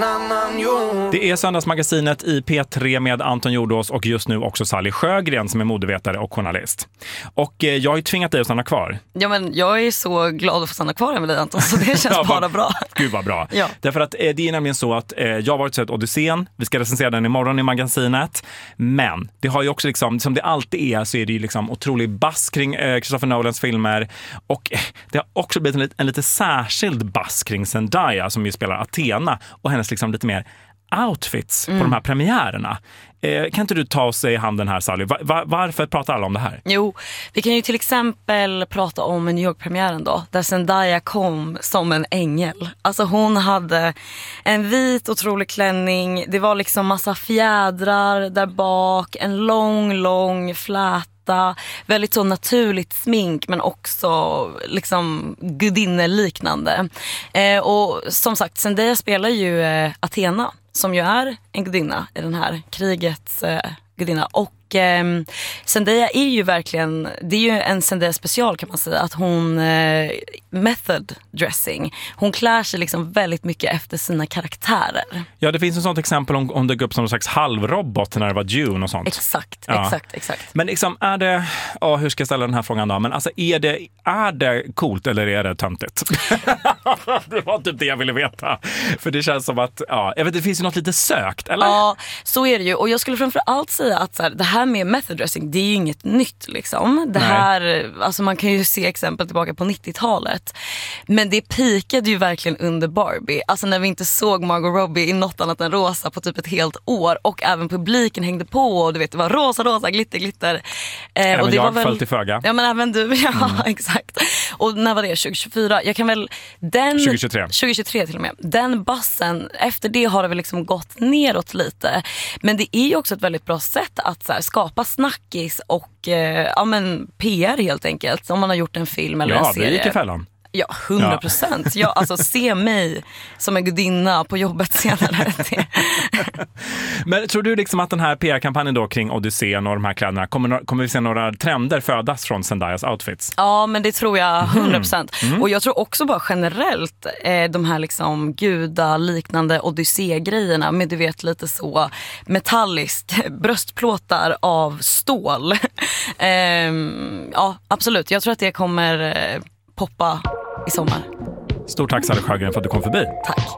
annan jord. Det är Söndagsmagasinet i P3 med Anton Jordås och just nu också Sally Sjögren som är modevetare och journalist. Och jag har ju tvingat dig att stanna kvar. Ja, men jag är så glad att få stanna kvar med dig, Anton, så det känns Ja, bara bra. Gud vad bra. Ja. Därför att det är nämligen så att jag har varit sett Odysseen. Vi ska recensera den imorgon i magasinet. Men det har ju också liksom, som det alltid är, så är det ju liksom otrolig bass kring Christopher Nolans filmer. Och det har också blivit en lite särskild bass kring Zendaya som ju spelar Athena och hennes liksom lite mer outfits på de här premiärerna. Kan inte du ta oss i handen här, Sally? Varför pratar alla om det här? Jo, vi kan ju till exempel prata om New York-premiären då, där Zendaya kom som en ängel. Alltså hon hade en vit otrolig klänning, det var liksom massa fjädrar där bak, en lång fläta, väldigt så naturligt smink men också liksom gudinneliknande. Och som sagt, Zendaya spelar ju Athena, som ju är en gudinna i den här krigets gudinna. Och Zendaya är ju verkligen, det är ju en Zendaya special kan man säga, att hon method dressing. Hon klär sig liksom väldigt mycket efter sina karaktärer. Ja, det finns ett sånt exempel om det går upp som en slags halvrobot när det var Dune och sånt. Exakt. Men liksom är det, hur ska jag ställa den här frågan då? Men alltså är det coolt eller är det töntigt? Det var typ det jag ville veta. För det känns som att, jag vet, det finns ju något lite sökt, eller? Ja, så är det ju. Och jag skulle framförallt säga att så här, det här med method dressing, det är ju inget nytt liksom. Det här, alltså man kan ju se exempel tillbaka på 90-talet. Men det pikade ju verkligen under Barbie. Alltså när vi inte såg Margot Robbie i något annat än rosa på typ ett helt år. Och även publiken hängde på och du vet, det var rosa, glitter. Även och det jag var väl, föll till föga. Ja, men även du, exakt. Och när var det? 2024? Jag kan väl... 2023 till och med. Den bassen, efter det har det väl liksom gått neråt lite. Men det är ju också ett väldigt bra sätt att så här, skapa snackis och PR helt enkelt. Om man har gjort en film eller en serie. Ja, det gick i fällan. Ja, 100%. Ja, alltså se mig som en gudinna på jobbet senare. Men tror du liksom att den här PR-kampanjen då kring Odysseen och de här kläderna, kommer vi se några trender födas från Zendayas outfits? Ja, men det tror jag 100%. Och jag tror också bara generellt de här liksom gudaliknande Odyssé-grejerna med du vet lite så metalliskt, bröstplåtar av stål. Ja, absolut. Jag tror att det kommer poppa i sommar. Stort tack Sally Sjögren för att du kom förbi. Tack.